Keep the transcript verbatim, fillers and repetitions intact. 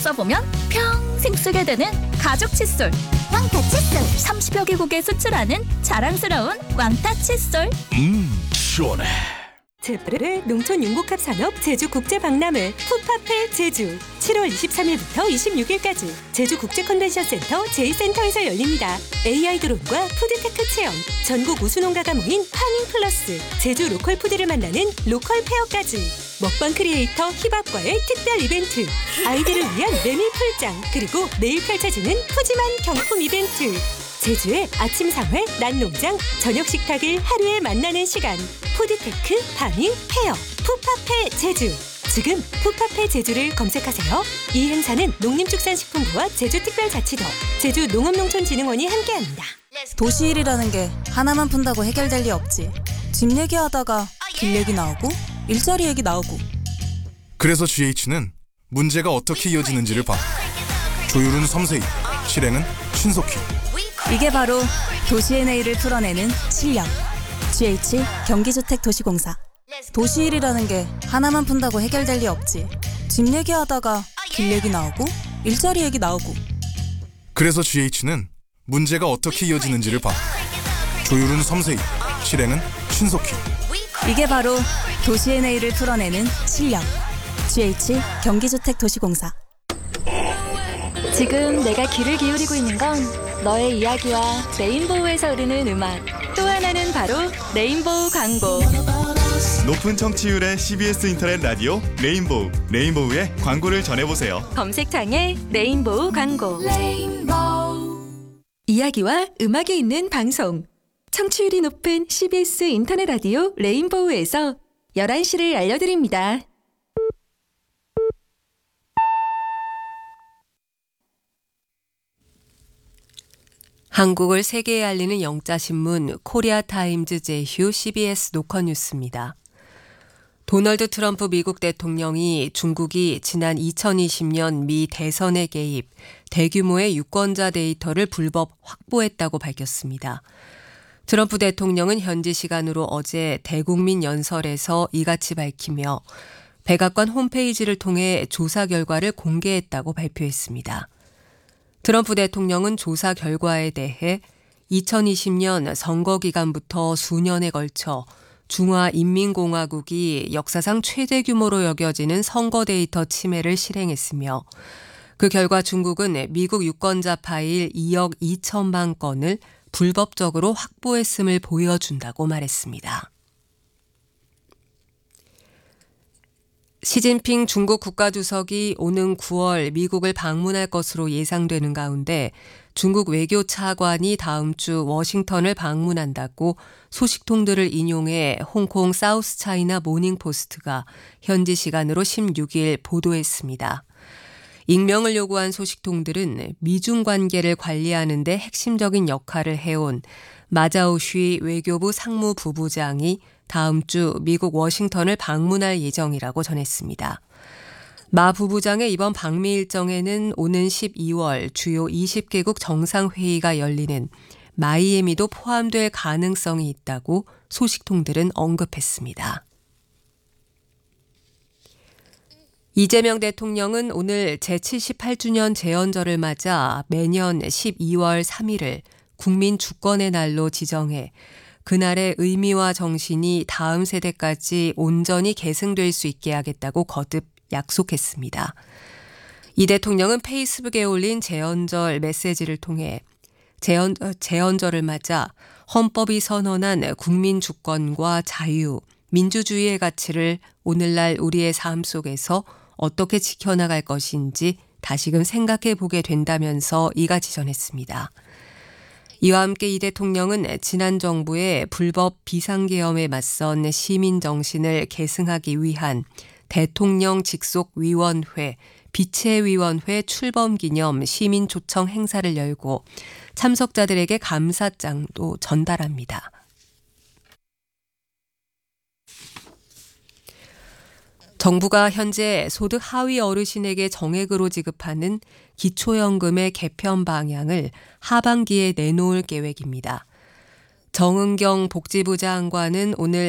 써보면 평생 쓰게 되는 가죽 칫솔. 왕타 칫솔. 삼십여 개국에 수출하는 자랑스러운 왕타 칫솔. 음, 시원해. 제프의 농촌 융복합 산업 제주 국제 박람회 푸파페 제주 칠월 이십삼일부터 이십육일까지 제주 국제 컨벤션 센터 제이 센터에서 열립니다. 에이아이 드론과 푸드테크 체험, 전국 우수 농가가 모인 파밍 플러스, 제주 로컬 푸드를 만나는 로컬 페어까지, 먹방 크리에이터 힙합과의 특별 이벤트, 아이들을 위한 메밀 풀장, 그리고 내일 펼쳐지는 푸짐한 경품 이벤트. 제주의 아침 상회, 낮 농장, 저녁 식탁을 하루에 만나는 시간. 푸드테크, 파밍, 페어, 푸파페 제주. 지금 푸파페 제주를 검색하세요. 이 행사는 농림축산식품부와 제주특별자치도, 제주농업농촌진흥원이 함께합니다. 도시 일이라는 게 하나만 푼다고 해결될 리 없지. 집 얘기하다가 길 얘기 나오고 일자리 얘기 나오고. 그래서 지에이치는 문제가 어떻게 이어지는지를 봐. 조율은 섬세히, 실행은 신속히. 이게 바로 도시의 내일을 풀어내는 실력. 지에이치 경기주택도시공사. 도시 일이라는 게 하나만 푼다고 해결될 리 없지. 집 얘기하다가 길 얘기 나오고 일자리 얘기 나오고. 그래서 지에이치는 문제가 어떻게 이어지는지를 봐. 조율은 섬세히, 실행은 신속히. 이게 바로 도시의 내일을 풀어내는 실력. 지에이치 경기주택도시공사. 지금 내가 귀를 기울이고 있는 건 너의 이야기와 레인보우에서 흐르는 음악, 또 하나는 바로 레인보우 광고. 높은 청취율의 씨비에스 인터넷 라디오 레인보우, 레인보우의 광고를 전해보세요. 검색창에 레인보우 광고. 레인보우. 이야기와 음악이 있는 방송, 청취율이 높은 씨비에스 인터넷 라디오 레인보우에서 열한 시를 알려드립니다. 한국을 세계에 알리는 영자신문 코리아타임즈 제휴 씨비에스 노컷뉴스입니다. 도널드 트럼프 미국 대통령이 중국이 지난 이천이십년 미 대선에 개입, 대규모의 유권자 데이터를 불법 확보했다고 밝혔습니다. 트럼프 대통령은 현지 시간으로 어제 대국민 연설에서 이같이 밝히며 백악관 홈페이지를 통해 조사 결과를 공개했다고 발표했습니다. 트럼프 대통령은 조사 결과에 대해 이천이십년 선거 기간부터 수년에 걸쳐 중화인민공화국이 역사상 최대 규모로 여겨지는 선거 데이터 침해를 실행했으며, 그 결과 중국은 미국 유권자 파일 이억 이천만 건을 불법적으로 확보했음을 보여준다고 말했습니다. 시진핑 중국 국가주석이 오는 구월 미국을 방문할 것으로 예상되는 가운데 중국 외교 차관이 다음 주 워싱턴을 방문한다고 소식통들을 인용해 홍콩 사우스 차이나 모닝포스트가 현지 시간으로 십육일 보도했습니다. 익명을 요구한 소식통들은 미중 관계를 관리하는 데 핵심적인 역할을 해온 마자오쉬 외교부 상무부부장이 다음 주 미국 워싱턴을 방문할 예정이라고 전했습니다. 마 부부장의 이번 방미 일정에는 오는 십이월 주요 이십 개국 정상회의가 열리는 마이애미도 포함될 가능성이 있다고 소식통들은 언급했습니다. 이재명 대통령은 오늘 제칠십팔 주년 재연절을 맞아 매년 십이월 삼일을 국민 주권의 날로 지정해 그날의 의미와 정신이 다음 세대까지 온전히 계승될 수 있게 하겠다고 거듭 약속했습니다. 이 대통령은 페이스북에 올린 재연절 메시지를 통해 재연, 재연절을 맞아 헌법이 선언한 국민 주권과 자유, 민주주의의 가치를 오늘날 우리의 삶 속에서 어떻게 지켜나갈 것인지 다시금 생각해 보게 된다면서 이같이 전했습니다. 이와 함께 이 대통령은 지난 정부의 불법 비상계엄에 맞선 시민 정신을 계승하기 위한 대통령 직속위원회, 비체위원회 출범 기념 시민 초청 행사를 열고 참석자들에게 감사장도 전달합니다. 정부가 현재 소득 하위 어르신에게 정액으로 지급하는 기초연금의 개편 방향을 하반기에 내놓을 계획입니다. 정은경 복지부 장관은 오늘